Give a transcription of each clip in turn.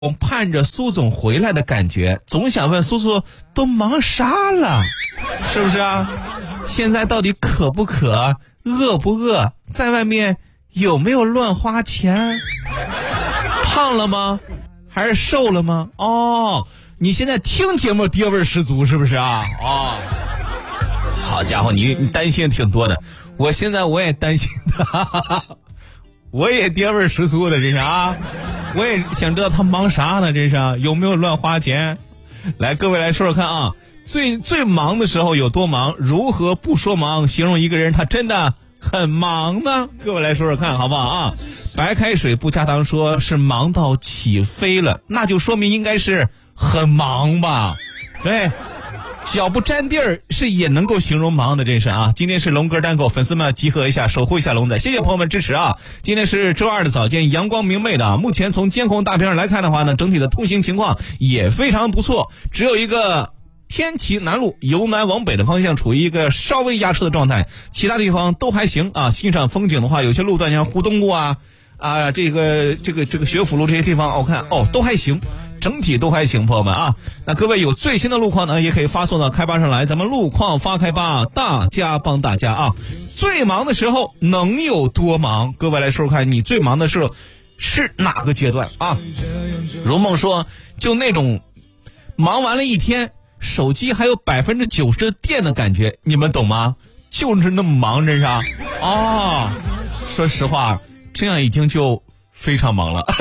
盼着苏总回来的感觉，总想问苏苏都忙啥了，是不是啊？现在到底渴不渴，饿不饿，在外面有没有乱花钱，胖了吗还是瘦了吗？哦，你现在听节目爹味十足是不是啊？哦，好家伙，你担心挺多的，我现在我也担心的，我也爹味十足的，这是啊，我也想知道他忙啥呢，这是啊，有没有乱花钱？来，各位来说说看啊，最忙的时候有多忙？如何不说忙形容一个人他真的很忙呢？各位来说说看好不好啊？白开水不加糖说是忙到起飞了，那就说明应该是很忙吧？对。脚不沾地儿是也能够形容忙的，真是啊！今天是龙哥单口，粉丝们集合一下，守护一下龙仔，谢谢朋友们支持啊！今天是周二的早间，阳光明媚的，目前从监控大屏上来看的话呢，整体的通行情况也非常不错，只有一个天齐南路由南往北的方向处于一个稍微压车的状态，其他地方都还行啊。欣赏风景的话，有些路段像湖东路啊这个学府路这些地方，我看都还行。整体都还行，朋友们啊，那各位有最新的路况呢，也可以发送到开吧上来，咱们路况发开吧，大家帮大家啊。最忙的时候能有多忙？各位来说说看，你最忙的时候是哪个阶段啊？如梦说，就那种忙完了一天，手机还有90%的电的感觉，你们懂吗？就是那么忙，真是啊。哦，说实话，这样已经就非常忙了。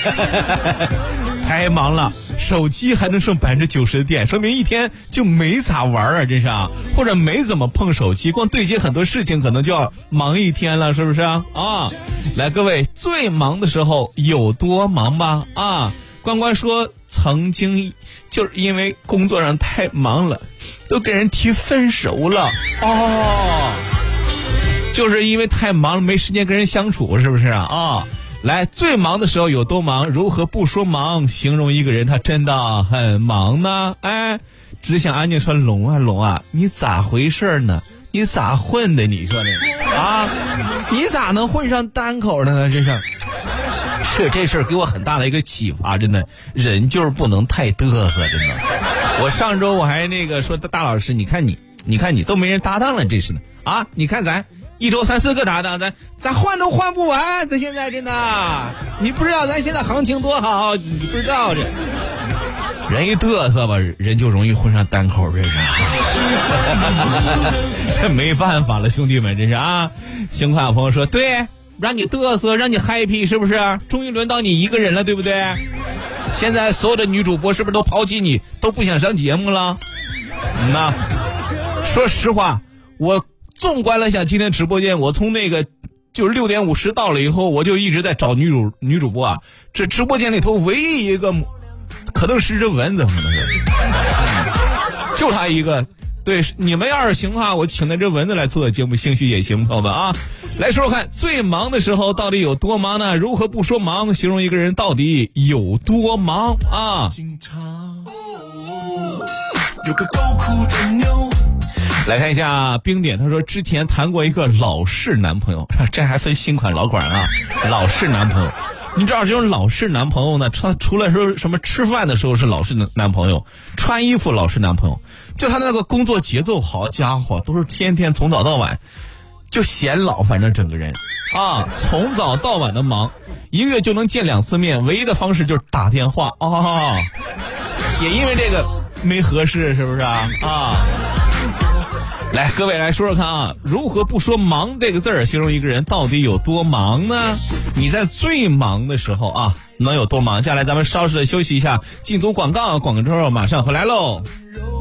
太忙了，手机还能剩90%的电，说明一天就没咋玩啊，真是啊，或者没怎么碰手机，光对接很多事情可能就要忙一天了，是不是啊？啊，来，各位最忙的时候有多忙吧？啊，关关说曾经就是因为工作上太忙了，都跟人提分手了。哦，就是因为太忙了，没时间跟人相处，是不是啊？啊。来，最忙的时候有多忙？如何不说忙形容一个人他真的很忙呢？哎，只想安静说龙啊，你咋回事呢？你咋混的？你说的啊？你咋能混上单口的呢？这事儿给我很大的一个启发，真的，人就是不能太嘚瑟，真的。我上周我还说大老师，你看你都没人搭档了，这是的啊！你看咱。1周3、4个搭档，咱换都换不完，咱现在真的，你不知道咱现在行情多好，你不知道这人一嘚瑟吧，人就容易混上单口，这是这没办法了，兄弟们，真是啊！新快朋友说，对，让你嘚瑟，让你 happy， 是不是？终于轮到你一个人了，对不对？现在所有的女主播是不是都抛弃你，都不想上节目了？那说实话，我纵观了一下今天直播间，我从就是6点50到了以后，我就一直在找女主播啊。这直播间里头唯一一个，可能是只蚊子，可能是，就他一个。对，你们要是行的话，我请那只蚊子来做节目，兴许也行，朋友们啊。来说说看，最忙的时候到底有多忙呢？如何不说忙形容一个人到底有多忙啊？有个够酷的妞。来看一下冰点，他说之前谈过一个老式男朋友，这还分新款老款啊。老式男朋友，你知道这种老式男朋友呢，除了说什么吃饭的时候是老式男朋友，穿衣服老式男朋友，就他那个工作节奏，好家伙，都是天天从早到晚，就显老，反正整个人啊，从早到晚的忙，1个月就能见2次面，唯一的方式就是打电话啊。也因为这个没合适，是不是啊？啊。来，各位来说说看啊，如何不说忙这个字儿形容一个人到底有多忙呢？你在最忙的时候啊，能有多忙？接下来咱们稍事的休息一下，进组广告，广告之后马上回来喽。